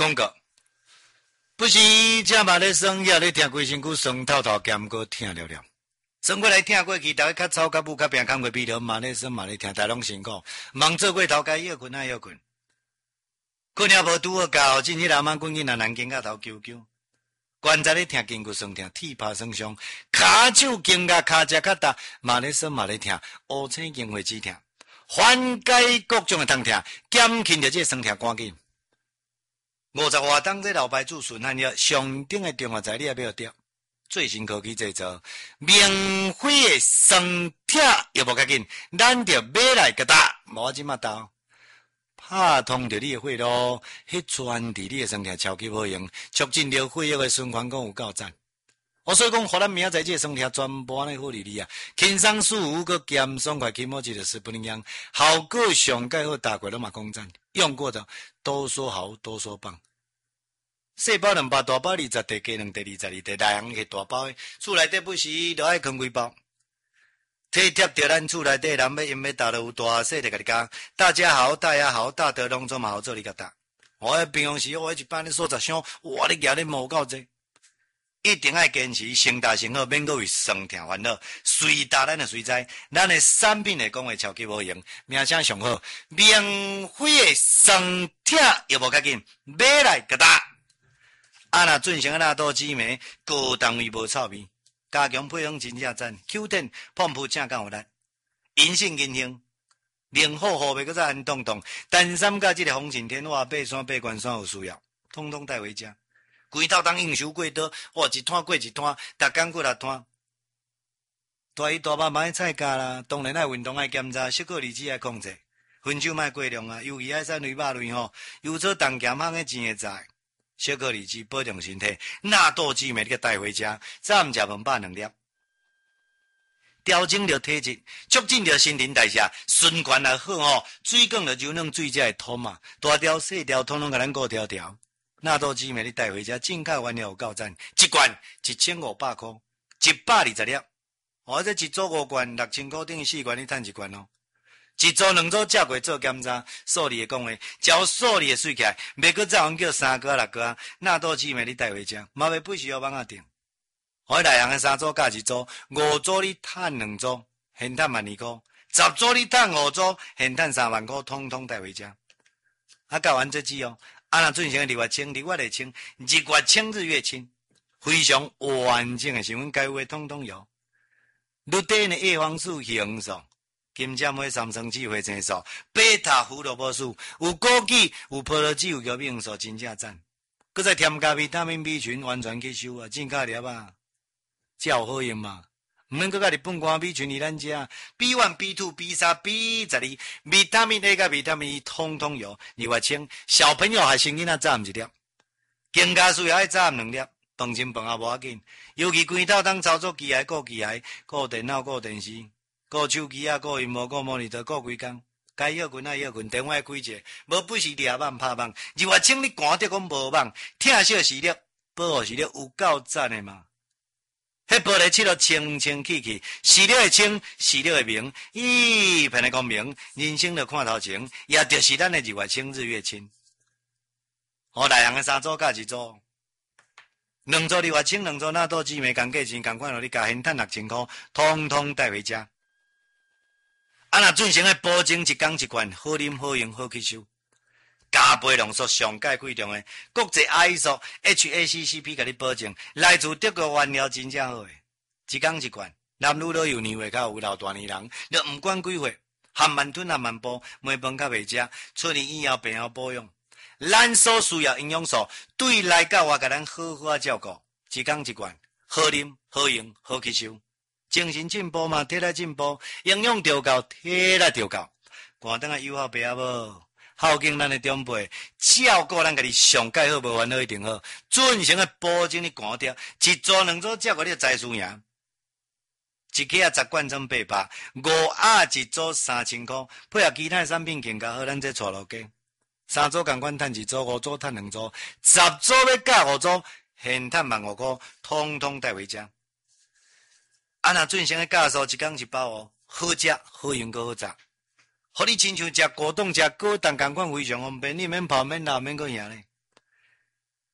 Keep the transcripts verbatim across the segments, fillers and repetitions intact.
广告。不是这嘛咧酸，也咧听规身躯酸透透，兼个听了了。酸过来听过去，大家较操较武较平，看过鼻头嘛咧酸嘛咧听，大拢辛苦。忙做过头家，要困啊要困。困了无拄好觉，真迄阿妈滚囡仔难经甲头揪揪。观察咧听筋骨酸痛，体魄酸伤，骹手筋甲骹只较大，嘛咧酸嘛咧痛，乌青筋会止痛，缓解各种的痛痛，减轻着这酸痛赶紧。五十外档这老牌子顺汉药，上顶的中华材料要有掉，最新科技制造，免费的酸痛又无要紧，咱着买来个打，无即马刀。拍通着你的血路，迄传递你的酸痛超级好用，促进着血液的循环，讲有够赞。我所以讲，互咱明仔载这酸痛全部安尼好哩哩啊，轻松舒服个减爽快，起码一个是不能样，效果上盖好，大家拢嘛讲赞，用过的都说好，都说棒。细包两包，大包二十，第加两，第二十二，第内行是大包的，厝内底不时都爱放几包。体贴着咱厝内底人要因要大都有大细的甲你讲，大家好，大家好，大德隆中嘛好做你甲答。我喺平常时我一般咧数十箱，哇！你举咧无够济，一定要坚持先大先好，免搁为酸痛烦恼。随大咱就随在，咱的产品来讲话超级无用，名声上好，免费的酸痛又无要紧，买来甲答。啊那准成那多紫梅，高单位无臭味。加强配方真正赞 ，Q 十 pomp 正够有力，银杏银杏，零好后袂搁再安动动，单三甲即个风尘天花、爬山、爬关山有需要，通通带回家。规套当应收过刀，哇一摊过一摊，逐工过六摊。大鱼大肉莫爱菜加啦，当然爱运动爱检查，适可而止爱控制，分手莫过量啊，尤其爱瘦类肉类吼，有做重咸烘个钱会在。小可理智保重身体，纳豆滋味你个带回家，早午食饭饱两粒，调整着体质，促进着新陈代谢，循环也好吼，水管着柔软，水才会通嘛，大条细条统统甲咱顾条条。纳豆滋味你带回家，进口原料有够赞，一罐一千五百块，一百二十粒，我这一组五罐六千块，等于四罐你赚一罐哦。一组两组食过做检查，数字会讲话，只要数字会算起来，袂搁再往叫三个六个，纳豆滋味你带回家，嘛袂不需要帮我订。我内行的三组加一组，五组你赚两组，现赚万二块；十组你赚五组，现赚三万块，通通带回家。啊，教完这支哦，啊那准成日月清，日月会清，日月清日月清，非常完整的，是阮该有的通通有。绿地的叶黄素、叶黄素。金针花、三生子、花青素、贝塔胡萝卜素，有枸杞、有葡萄籽、有玉米红素，真正赞。搁再添加维他命 B 群，完全吸收啊，正价粒啊，才有好用嘛。毋免搁甲日本官 B 群里咱食 ，B 一、B 二、B 三、B 十二，维他命 A 甲维他命 E 通通有。日月清，小朋友还生囡仔早暗一粒，更加需要爱早暗两粒，饭前饭后无要紧。尤其规套当操作机械、顾机械、顾电脑、顾电视。顾手机啊，顾荧幕，顾模拟图，顾规工，该休困啊休困，电话开者，无本事抓网拍网，日月清你赶得讲无网，听小视力，保护视力有够赞的嘛！迄玻璃漆都清清气气，视力会清，视力会明，咦，骗来讲明，人生就看头前，也就是咱的日月清日月清。我内行的三组加一组，两组日月清，两组纳豆滋味，共价钱共款，互你加现赚六千块，通通带回家。啊那准成的保证一工一罐，好啉好用好吸收，加倍浓缩上界贵重的国际 I S O H A C C P 甲你保证，来自德国原料真正好诶，一工一罐，男女老幼年岁较有老大年人，就毋管几岁，含慢吞含慢补，每饭较袂食，出年以后病后保养，咱所需要营养素，对内到外甲咱好好啊照顾，一工一罐，好啉好用好吸收。精神进步嘛，体力进步，营养调够，体力调够。寒灯啊，友好白啊无，孝敬咱的长辈，照顾咱家己上介好，无烦恼一定好。准成的保证你寒掉，一组两组照顾你的财输赢。一克啊十罐装八百，五盒一组三千块，配合其他产品更加好，咱这带路价。三组共款赚一组，五组赚两组，十组要加五组，现赚万五块，通通带回家。啊那准成的教授一工一包哦，好食好用阁好食，互你亲像食果冻食果冻共款非常方便，你免泡免流免阁赢咧。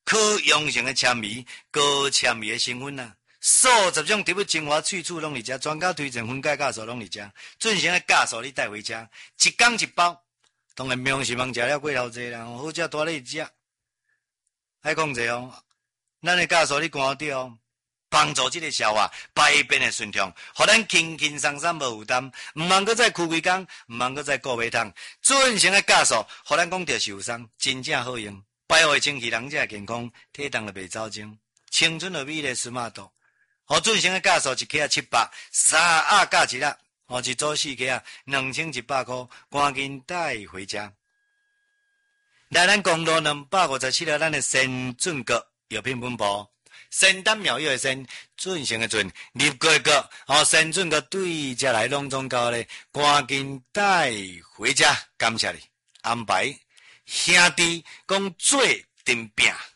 可用型的纤维，高纤维的成分啊，数十种植物精华萃取拢伫遮，专家推荐分解酵素拢伫遮，准成的酵素你带回家，一缸一包。当然明是望食了过头济啦，好食大你食。爱讲者哦，咱的酵素你关掉哦。帮助这个消化排便的顺畅，互咱轻轻松松无负担，毋通搁再开几工，毋通搁再顾胃痛。准成的酵素，互咱讲着受伤，真正好用，保护清气人者健康，体重就袂走钟，青春就美丽斯马度。互准成的酵素一克啊七百，三盒加一粒，哦一组四克啊，两千一百块，赶紧带回家。来咱公路两百五十七号，咱的先准阁药品分布。仙丹妙药的仙，准成的准，立个个，哦，仙准个对遮来拢总高咧，赶紧带回家，感谢你安排兄弟讲做阵拼。